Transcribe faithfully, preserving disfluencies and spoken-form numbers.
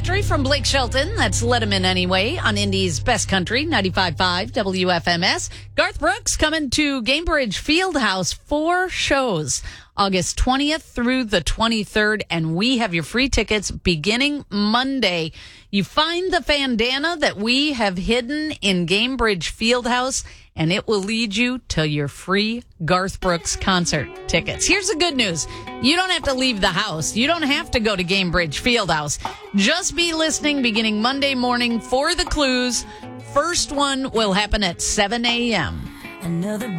Petrie from Blake Shelton. That's Let 'Em In Anyway on Indy's Best Country, ninety-five point five W F M S. Garth Brooks coming to Gamebridge Fieldhouse. Four shows, August twentieth through the twenty-third, and we have your free tickets beginning Monday. You find the bandana that we have hidden in Gamebridge Fieldhouse, and it will lead you to your free Garth Brooks concert tickets. Here's the good news. You don't have to leave the house. You don't have to go to Gamebridge Fieldhouse. Just be listening beginning Monday morning for the clues. First one will happen at seven a.m. Another